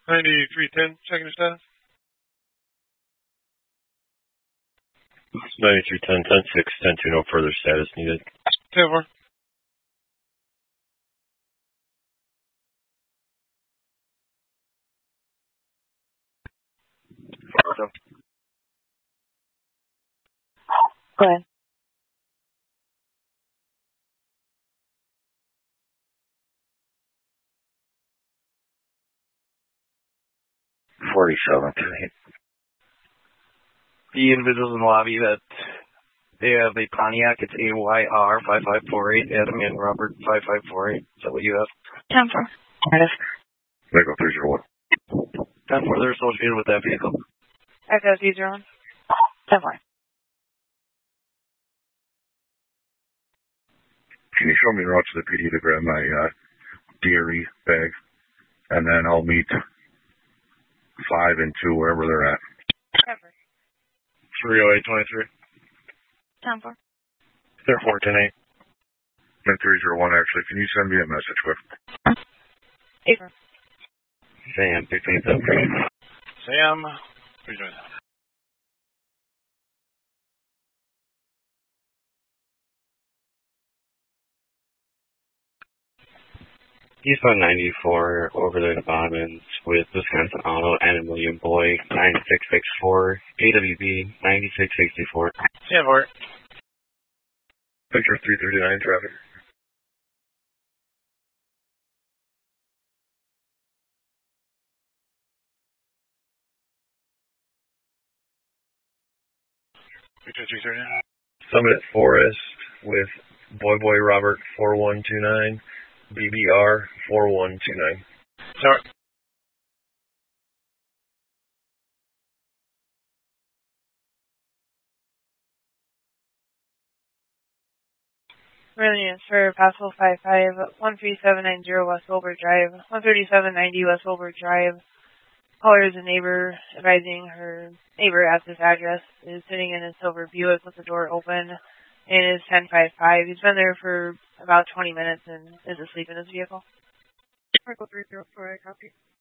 9310, checking your status. 9310, 106, 102, no further status needed. 10-4. Go ahead. The individuals in the lobby that they have a Pontiac, it's AYR 5548, Adam and Robert 5548. Is that what you have? 10-4. Meredith. Echo 301. 10-4, they're associated with that vehicle. Echo 301. 10-4. Can you show me the route to the PD to grab my DRE bag? And then I'll meet 5 and 2 wherever they're at. 10-4. 30823. 10-4. Therefore, 10-8. 301, actually. Can you send me a message quick? 8-4. Sam, 15-7. Sam, 327. Eastbound 94 over there to Bobbins with Wisconsin Auto and William Boy 9664 AWB 9664. 10-4. Picture 339 traffic. Picture 339. Summit Forest with Boy Robert 4129, BBR 4129. Sorry. Brilliant. For Passel 55, 13790 West Wilbur Drive, 13790 West Wilbur Drive. Caller is a neighbor advising her neighbor at this address is sitting in a silver Buick with the door open and is 1055. He's been there for about 20 minutes and is asleep in his vehicle. Echo 304, I copy.